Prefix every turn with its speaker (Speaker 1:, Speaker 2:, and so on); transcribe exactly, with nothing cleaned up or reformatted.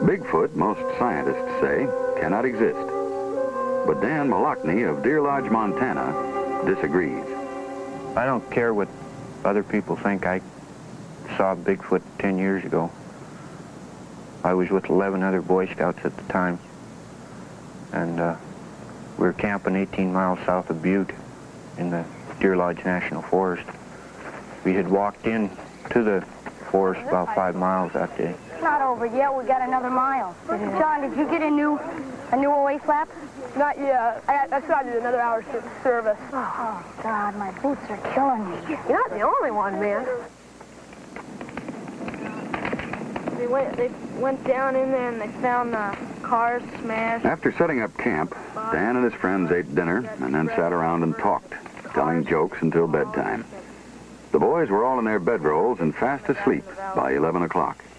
Speaker 1: Bigfoot, most scientists say, cannot exist. But Dan Malachny of Deer Lodge, Montana, disagrees.
Speaker 2: I don't care what other people think. I saw Bigfoot ten years ago. I was with eleven other Boy Scouts at the time, and uh, we were camping eighteen miles south of Butte in the Deer Lodge National Forest. We had walked in to the forest about five miles that day.
Speaker 3: It's not over yet. We got another mile. John, did you get a new a new away flap?
Speaker 4: Not yet. I, I started another hour's service.
Speaker 3: Oh, God, my boots are killing me.
Speaker 4: You're not the only one, man. They went, they went down in there and they found the cars smashed.
Speaker 1: After setting up camp, Dan and his friends ate dinner and then sat around and talked, telling jokes until bedtime. The boys were all in their bedrolls and fast asleep by eleven o'clock.